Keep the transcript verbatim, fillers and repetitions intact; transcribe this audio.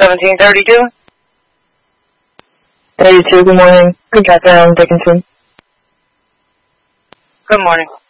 seventeen thirty-two? thirty-two, good morning. Good background, Dickinson. Good morning.